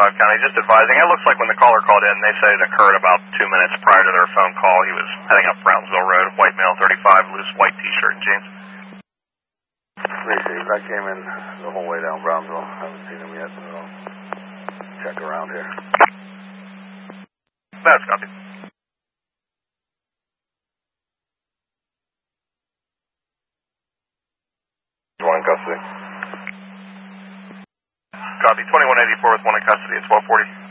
County, just advising. It looks like when the caller called in, they said it occurred about 2 minutes prior to their phone call. He was heading up Brownsville Road, white male, 35, loose white T-shirt and jeans. Receive. I came in the whole way down Brownsville. Haven't seen him yet, so I'll check around here. That's copy. One in custody. Copy. 2184 with one in custody at 1240.